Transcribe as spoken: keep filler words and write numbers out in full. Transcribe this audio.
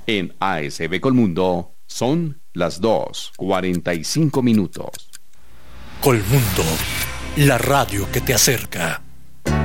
En A S B Colmundo son las dos cuarenta y cinco minutos. Colmundo, la radio que te acerca.